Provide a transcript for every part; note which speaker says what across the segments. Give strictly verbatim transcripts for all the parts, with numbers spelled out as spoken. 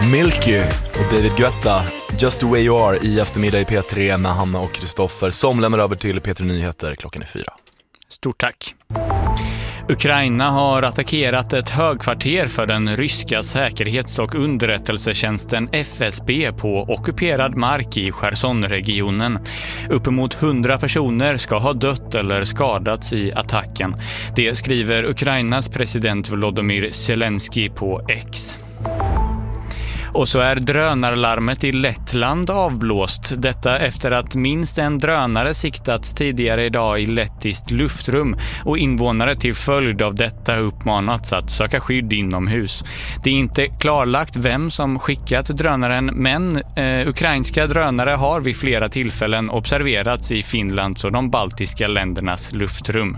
Speaker 1: Milky och David Guetta, Just the way you are i eftermiddag i P tre med Hanna och Kristoffer som lämnar över till P tre Nyheter klockan är fyra.
Speaker 2: Stort tack. Ukraina har attackerat ett högkvarter för den ryska säkerhets- och underrättelsetjänsten F S B på ockuperad mark i Chersonregionen. Uppemot hundra personer ska ha dött eller skadats i attacken. Det skriver Ukrainas president Volodymyr Zelensky på X. Och så är drönarlarmet i Lettland avblåst. Detta efter att minst en drönare siktats tidigare idag i lettiskt luftrum och invånare till följd av detta uppmanats att söka skydd inomhus. Det är inte klarlagt vem som skickat drönaren, men eh, ukrainska drönare har vid flera tillfällen observerats i Finlands och de baltiska ländernas luftrum.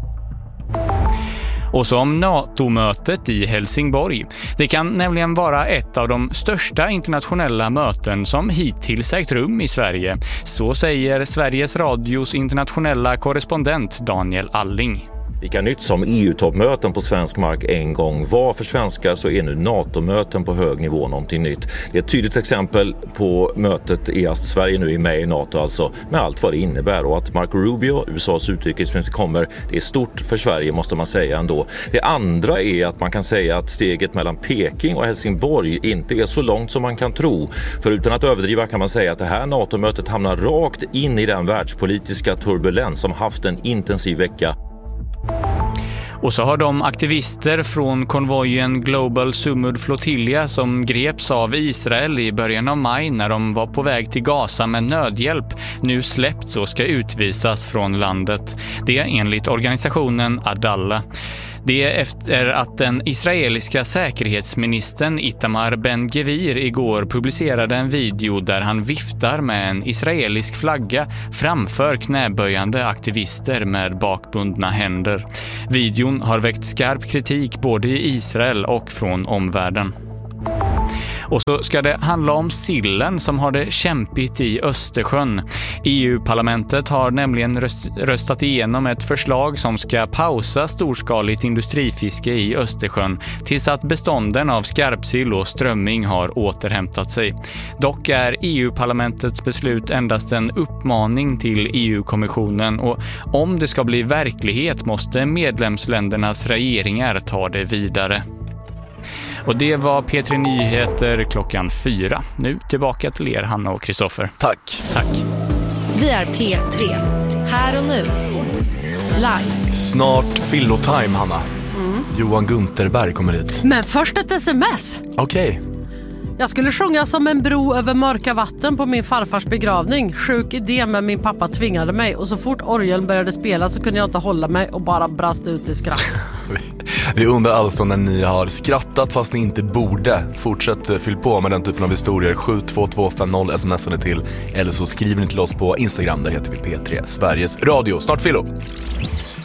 Speaker 2: Och så om NATO-mötet i Helsingborg. Det kan nämligen vara ett av de största internationella möten som hittills ägt rum i Sverige. Så säger Sveriges Radios internationella korrespondent Daniel Alling.
Speaker 3: Lika nytt som E U-toppmöten på svensk mark en gång var för svenskar så är nu NATO-möten på hög nivå någonting nytt. Det är ett tydligt exempel på mötet är att Sverige nu är med i NATO, alltså med allt vad det innebär, och att Marco Rubio, U S A:s utrikesminister, kommer. Det är stort för Sverige, måste man säga ändå. Det andra är att man kan säga att steget mellan Peking och Helsingborg inte är så långt som man kan tro. För utan att överdriva kan man säga att det här NATO-mötet hamnar rakt in i den världspolitiska turbulens som haft en intensiv vecka.
Speaker 2: Och så har de aktivister från konvojen Global Sumud Flotilla som greps av Israel i början av maj när de var på väg till Gaza med nödhjälp nu släppts och ska utvisas från landet. Det är enligt organisationen Adalla. Det är efter att den israeliska säkerhetsministern Itamar Ben-Gvir igår publicerade en video där han viftar med en israelisk flagga framför knäböjande aktivister med bakbundna händer. Videon har väckt skarp kritik både i Israel och från omvärlden. Och så ska det handla om sillen som har det kämpigt i Östersjön. E U-parlamentet har nämligen röstat igenom ett förslag som ska pausa storskaligt industrifiske i Östersjön tills att bestånden av skarpsill och strömming har återhämtat sig. Dock är E U-parlamentets beslut endast en uppmaning till E U-kommissionen, och om det ska bli verklighet måste medlemsländernas regeringar ta det vidare. Och det var P tre Nyheter klockan fyra. Nu tillbaka till er, Hanna och Kristoffer.
Speaker 1: Tack.
Speaker 2: Tack.
Speaker 4: Vi är P tre. Här och nu. Live.
Speaker 1: Snart Fillotime, Hanna. Mm. Johan Gunterberg kommer hit.
Speaker 5: Men först ett sms.
Speaker 1: Okej. Okay.
Speaker 5: Jag skulle sjunga som en bro över mörka vatten på min farfars begravning. Sjuk idé, men min pappa tvingade mig. Och så fort orgeln började spela så kunde jag inte hålla mig och bara brast ut i skratt.
Speaker 1: Vi undrar alltså när ni har skrattat fast ni inte borde. Fortsätt fyll på med den typen av historier. sju två två fem noll smsar ni till. Eller så skriver ni till oss på Instagram, där heter vi P tre Sveriges Radio. Snart Fillo!